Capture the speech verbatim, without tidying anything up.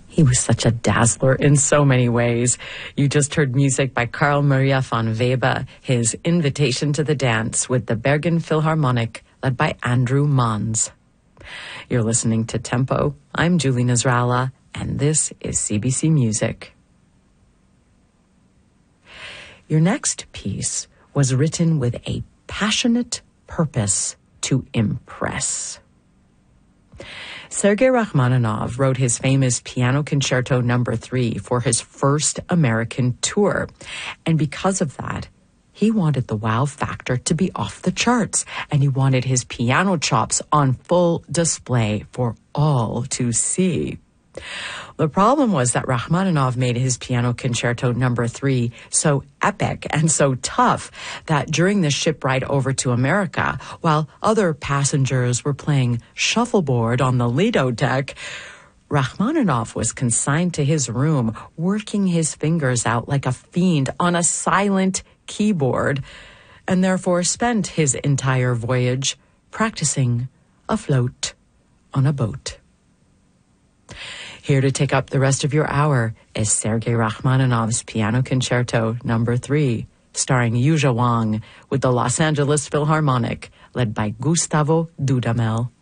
He was such a dazzler in so many ways. You just heard music by Carl Maria von Weber, his Invitation to the Dance with the Bergen Philharmonic, led by Andrew Mons. You're listening to Tempo. I'm Julie Nasrallah, and this is C B C Music. Your next piece was written with a passionate purpose to impress. Sergei Rachmaninoff wrote his famous Piano Concerto number three for his first American tour. And because of that, he wanted the wow factor to be off the charts, and he wanted his piano chops on full display for all to see. The problem was that Rachmaninoff made his Piano Concerto number three so epic and so tough that during the ship ride over to America, while other passengers were playing shuffleboard on the Lido deck, Rachmaninoff was consigned to his room, working his fingers out like a fiend on a silent keyboard, and therefore spent his entire voyage practicing afloat on a boat. Here to take up the rest of your hour is Sergei Rachmaninoff's Piano Concerto number three, starring Yuja Wang with the Los Angeles Philharmonic, led by Gustavo Dudamel.